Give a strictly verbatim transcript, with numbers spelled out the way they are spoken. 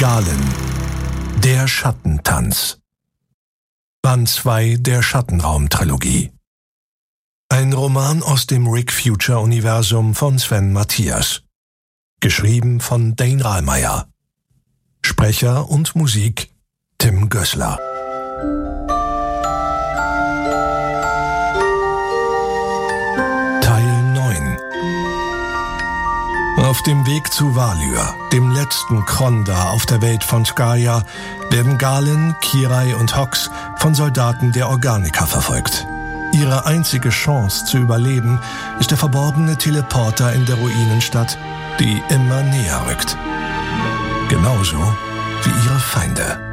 Galen, der Schattentanz. Band zwei der Schattenraum-Trilogie. Ein Roman aus dem Rick-Future-Universum von Sven Mathias. Geschrieben von Dane Rahlmeier. Sprecher und Musik Tim Gößler. Teil neun. Auf dem Weg zu Valyr, dem letzten Kronda auf der Welt von Skaya, werden Galen, Kirai und Hox von Soldaten der Organiker verfolgt. Ihre einzige Chance zu überleben ist der verborgene Teleporter in der Ruinenstadt, die immer näher rückt. Genauso wie ihre Feinde.